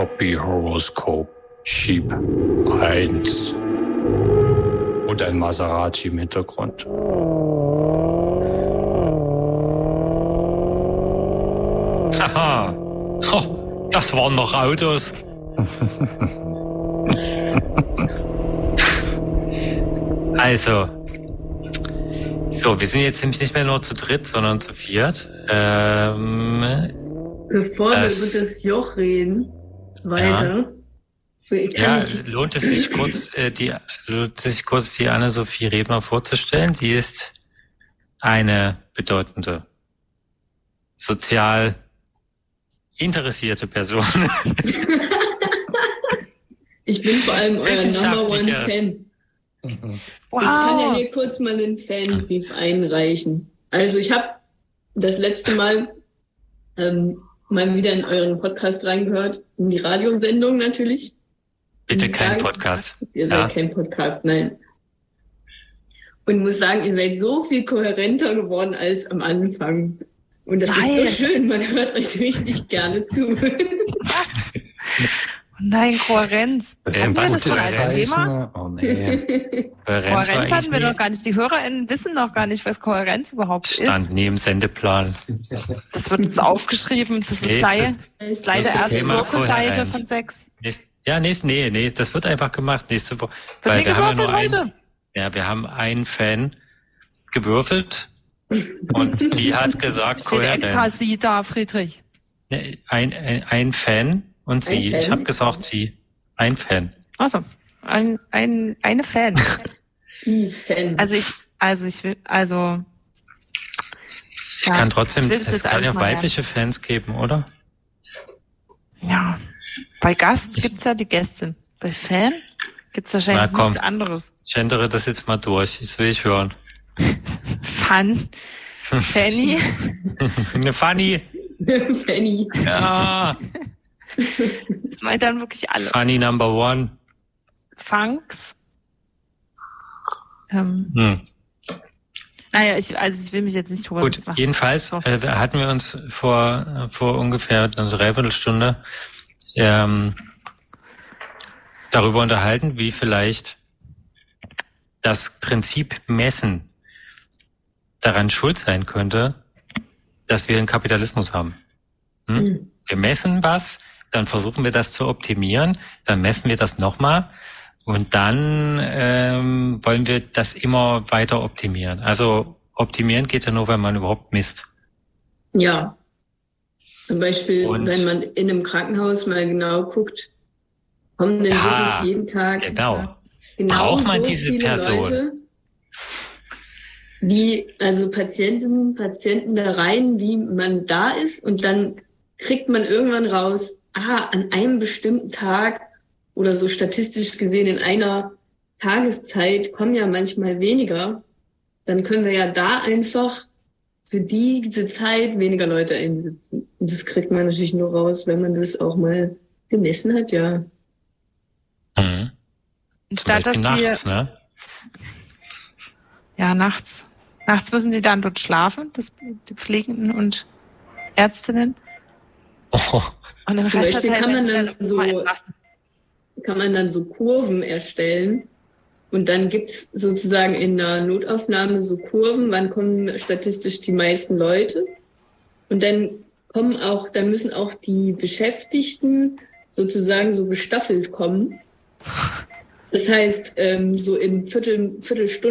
Hobby-Horoskop Sheep 1 und ein Maserati im Hintergrund. Haha, oh, das waren noch Autos. Also, so, wir sind jetzt nämlich nicht mehr nur zu dritt, sondern zu viert. Bevor wir über das Joch reden, weiter. Lohnt es sich kurz, die Anne-Sophie Rebner vorzustellen. Sie ist eine bedeutende, sozial interessierte Person. Ich bin vor allem euer Number One Fan. Wow. Ich kann ja hier kurz mal einen Fanbrief einreichen. Also ich habe das letzte Mal mal wieder in euren Podcast reingehört, in die Radiosendung natürlich. Bitte kein Podcast. Ihr seid kein Podcast, nein. Und muss sagen, ihr seid so viel kohärenter geworden als am Anfang. Und das ist so schön, man hört euch richtig gerne zu. Was? Nein, Kohärenz. Was ist das ein Thema? Oh nee. Kohärenz hatten wir doch gar nicht. Die HörerInnen wissen noch gar nicht, was Kohärenz überhaupt ist. Stand nie im Sendeplan. Das wird jetzt aufgeschrieben. Das ist gleich der erste Würfelseite von 6. Nee, das wird einfach gemacht nächste Woche. Wird wir haben ja heute? Wir haben einen Fan gewürfelt und die hat gesagt, steht extra sie da, Friedrich. Ein Fan. Und sie, ich habe gesagt, sie, ein Fan. Achso, eine Fan. Die Fan. Ich kann trotzdem, es kann ja weibliche Fans geben, oder? Ja, bei Gast gibt's ja die Gästin. Bei Fan gibt's wahrscheinlich nichts anderes. Ich ändere das jetzt mal durch, das will ich hören. Fanny. Eine Fanny. Fanny. Ja. Das meint dann wirklich alle. Funny number one. Funks. Naja, ich will mich jetzt nicht drüber Gut, machen. Jedenfalls hatten wir uns vor ungefähr einer Dreiviertelstunde darüber unterhalten, wie vielleicht das Prinzip Messen daran schuld sein könnte, dass wir einen Kapitalismus haben. Wir messen was, dann versuchen wir das zu optimieren, dann messen wir das nochmal und dann wollen wir das immer weiter optimieren. Also optimieren geht ja nur, wenn man überhaupt misst. Ja, zum Beispiel, wenn man in einem Krankenhaus mal genau guckt, kommen denn wirklich jeden Tag genau braucht man so diese Person? Leute, also Patienten da rein, wie man da ist und dann kriegt man irgendwann raus, an einem bestimmten Tag oder so statistisch gesehen in einer Tageszeit kommen ja manchmal weniger. Dann können wir ja da einfach für diese Zeit weniger Leute einsetzen. Und das kriegt man natürlich nur raus, wenn man das auch mal gemessen hat, ja. Mhm. Statt dass nachts, ne? Ja, nachts. Nachts müssen sie dann dort schlafen, die Pflegenden und Ärztinnen. Oh. Und den Zum Rest Beispiel kann man dann so Kurven erstellen und dann gibt's sozusagen in der Notaufnahme so Kurven, wann kommen statistisch die meisten Leute und dann müssen auch die Beschäftigten sozusagen so gestaffelt kommen. Das heißt, so in Viertelstunde